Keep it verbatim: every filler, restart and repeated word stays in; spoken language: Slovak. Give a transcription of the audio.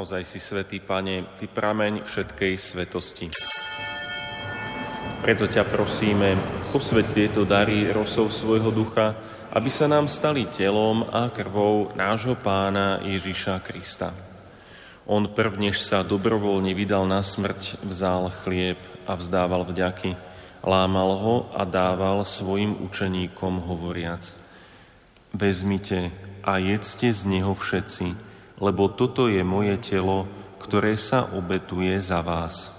Naozaj si svätý, Pane, Ty prameň všetkej svetosti. Preto ťa prosíme, posväť tieto dary rosou svojho ducha, aby sa nám stali telom a krvou nášho Pána Ježiša Krista. On prvnež sa dobrovoľne vydal na smrť, vzal chlieb a vzdával vďaky, lámal ho a dával svojim učeníkom hovoriac: Vezmite a jedzte z neho všetci, lebo toto je moje telo, ktoré sa obetuje za vás.